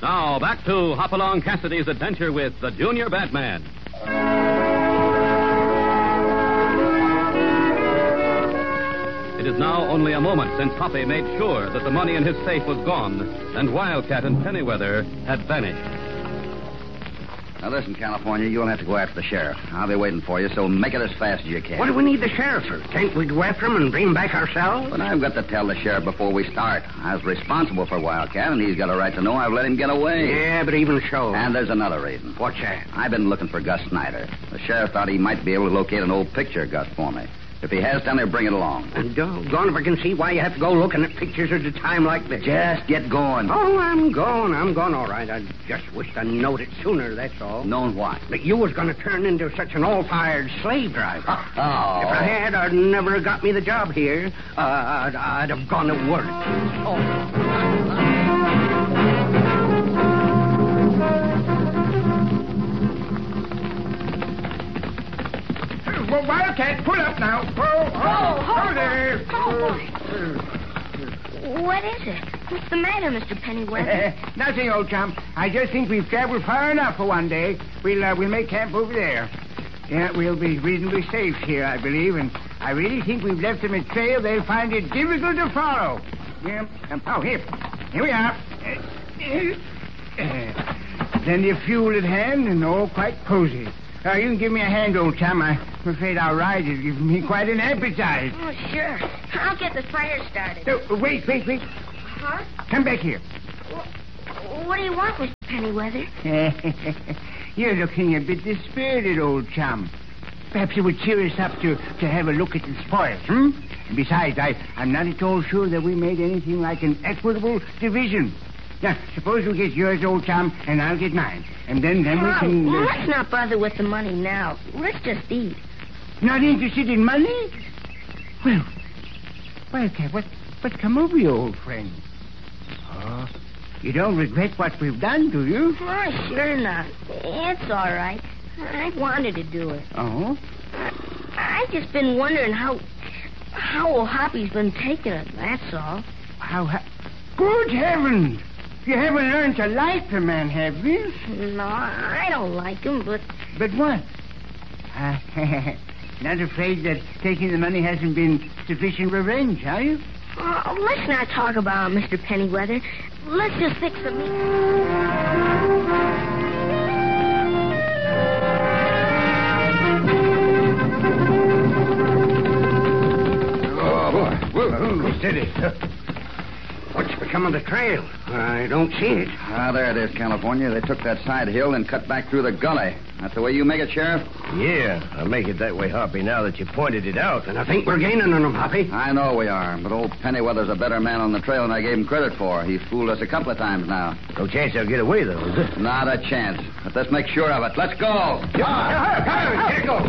Now, back to Hopalong Cassidy's adventure with the Junior Batman. It is now only a moment since Hoppy made sure that the money in his safe was gone and Wildcat and Pennyweather had vanished. Now, listen, California, you'll have to go after the sheriff. I'll be waiting for you, so make it as fast as you can. What do we need the sheriff for? Can't we go after him and bring him back ourselves? But I've got to tell the sheriff before we start. I was responsible for Wildcat, and he's got a right to know I've let him get away. Yeah, but even so. And there's another reason. What's that? I've been looking for Gus Snyder. The sheriff thought he might be able to locate an old picture of Gus for me. If he has, tell him to bring it along. And doggone if I can see why you have to go looking at pictures at a time like this. Just get going. Oh, I'm going all right. I just wished I'd known it sooner, that's all. Known what? That you was going to turn into such an all-fired slave driver. Oh. If I had, I'd never have got me the job here. I'd have gone to work. Well, Wildcat, pull up now. Oh, there. Oh, boy. What is it? What's the matter, Mr. Pennyweather? Nothing, old chum. I just think we've traveled far enough for one day. We'll make camp over there. Yeah, we'll be reasonably safe here, I believe, and I really think we've left them a trail they'll find it difficult to follow. Yeah. Here we are. Plenty of fuel at hand and all quite cozy. You can give me a hand, old chum. I'm afraid our ride has given me quite an appetite. Oh, sure. I'll get the fire started. Wait. Huh? Come back here. What do you want, Mr. Pennyweather? You're looking a bit dispirited, old chum. Perhaps it would cheer us up to have a look at the spoils, And besides, I'm not at all sure that we made anything like an equitable division. Now, suppose we get yours, old chum, and I'll get mine. And then we can... Let's not bother with the money now. Let's just eat. Not interested in money? Well, Wildcat, what's come over you, old friend? Oh, you don't regret what we've done, do you? Oh, sure not. It's all right. I wanted to do it. Oh? I've just been wondering how old Hoppy's been taking it, that's all. Good heavens! You haven't learned to like the man, have you? No, I don't like him, but... But what? Not afraid that taking the money hasn't been sufficient revenge, are you? Let's not talk about it, Mr. Pennyweather. Let's just fix the meat. Oh, boy. Whoa, steady. What's become of the trail? I don't see it. There it is, California. They took that side hill and cut back through the gully. That's the way you make it, Sheriff? Yeah, I'll make it that way, Hoppy, now that you pointed it out. And I think we're gaining on him, Hoppy. I know we are, but old Pennyweather's a better man on the trail than I gave him credit for. He's fooled us a couple of times now. No chance they'll get away, though, is there? Not a chance. But let's make sure of it. Let's go. Here it goes.